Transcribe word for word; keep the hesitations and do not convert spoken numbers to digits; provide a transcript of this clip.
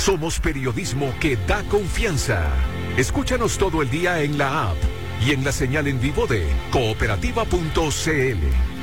Somos periodismo que da confianza. Escúchanos todo el día en la app y en la señal en vivo de cooperativa punto c l.